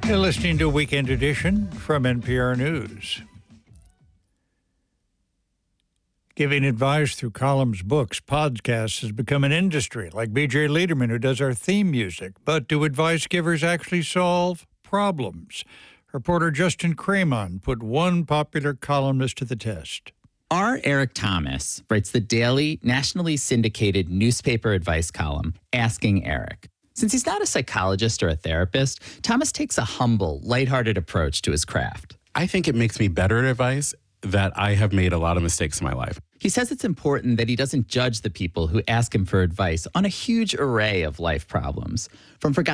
You're listening to Weekend Edition from NPR News. Giving advice through columns, books, podcasts has become an industry, like B.J. Liederman, who does our theme music. But do advice givers actually solve problems? Reporter Justin Cremon put one popular columnist to the test. R. Eric Thomas writes the daily, nationally syndicated newspaper advice column, Asking Eric. Since he's not a psychologist or a therapist, Thomas takes a humble, lighthearted approach to his craft. I think it makes me better at advice that I have made a lot of mistakes in my life. He says it's important that he doesn't judge the people who ask him for advice on a huge array of life problems, from forgotten